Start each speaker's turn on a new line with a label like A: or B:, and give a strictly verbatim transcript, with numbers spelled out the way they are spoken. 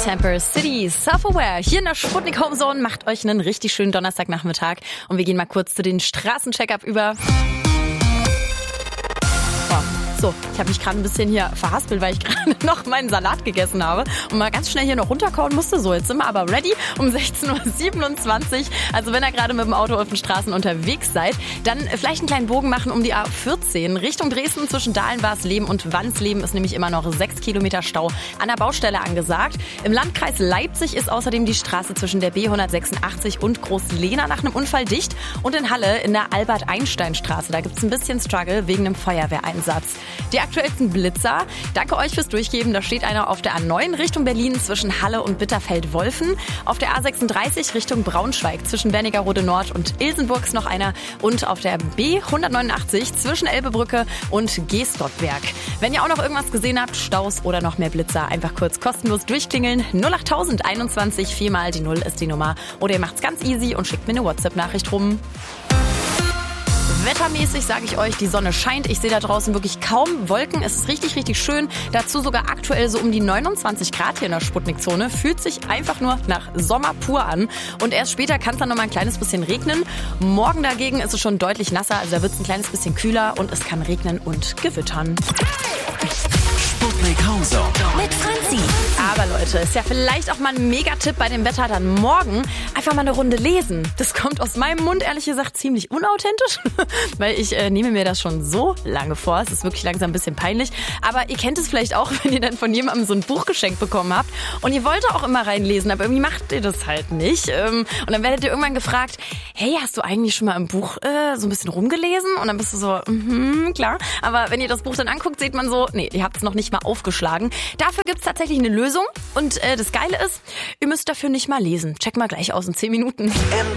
A: Temper City, Self-Aware. Hier in der Sputnik Homezone macht euch einen richtig schönen Donnerstagnachmittag. Und wir gehen mal kurz zu den Straßencheck-up über. So, ich habe mich gerade ein bisschen hier verhaspelt, weil ich gerade noch meinen Salat gegessen habe und mal ganz schnell hier noch runterkauen musste. So, jetzt sind wir aber ready um sechzehn Uhr siebenundzwanzig. Also wenn ihr gerade mit dem Auto auf den Straßen unterwegs seid, dann vielleicht einen kleinen Bogen machen um die A vierzehn. Richtung Dresden zwischen Dahlenwarsleben und Wansleben ist nämlich immer noch sechs Kilometer Stau an der Baustelle angesagt. Im Landkreis Leipzig ist außerdem die Straße zwischen der B hundertsechsundachtzig und Groß-Lehna nach einem Unfall dicht. Und in Halle in der Albert-Einstein-Straße, da gibt es ein bisschen Struggle wegen einem Feuerwehreinsatz. Die aktuellsten Blitzer. Danke euch fürs Durchgeben. Da steht einer auf der A neun Richtung Berlin zwischen Halle und Bitterfeld-Wolfen. Auf der A sechsunddreißig Richtung Braunschweig zwischen Wernigerode Nord und Ilsenburg ist noch einer. Und auf der B hundertneunundachtzig zwischen Elbebrücke und Geestdortberg. Wenn ihr auch noch irgendwas gesehen habt, Staus oder noch mehr Blitzer, einfach kurz kostenlos durchklingeln. null acht null null einundzwanzig, viermal die Null ist die Nummer. Oder ihr macht's ganz easy und schickt mir eine WhatsApp-Nachricht rum. Wettermäßig sage ich euch, die Sonne scheint. Ich sehe da draußen wirklich kaum Wolken. Es ist richtig, richtig schön. Dazu sogar aktuell so um die neunundzwanzig Grad hier in der Sputnik-Zone. Fühlt sich einfach nur nach Sommer pur an. Und erst später kann es dann noch mal ein kleines bisschen regnen. Morgen dagegen ist es schon deutlich nasser. Also da wird es ein kleines bisschen kühler und es kann regnen und gewittern.
B: Sputnik Homezone
A: Mit Franzi. Aber Leute, ist ja vielleicht auch mal ein Megatipp bei dem Wetter dann morgen. Einfach mal eine Runde lesen. Das kommt aus meinem Mund, ehrlich gesagt, ziemlich unauthentisch. Weil ich äh, nehme mir das schon so lange vor. Es ist wirklich langsam ein bisschen peinlich. Aber ihr kennt es vielleicht auch, wenn ihr dann von jemandem so ein Buch geschenkt bekommen habt. Und ihr wollt auch immer reinlesen, aber irgendwie macht ihr das halt nicht. Ähm, und dann werdet ihr irgendwann gefragt, hey, hast du eigentlich schon mal im Buch äh, so ein bisschen rumgelesen? Und dann bist du so, mhm, klar. Aber wenn ihr das Buch dann anguckt, sieht man so, nee, ihr habt es noch nicht mal aufgeschlagen. Dafür gibt's tatsächlich eine Lösung. Und äh, das Geile ist, ihr müsst dafür nicht mal lesen. Check mal gleich aus in zehn Minuten.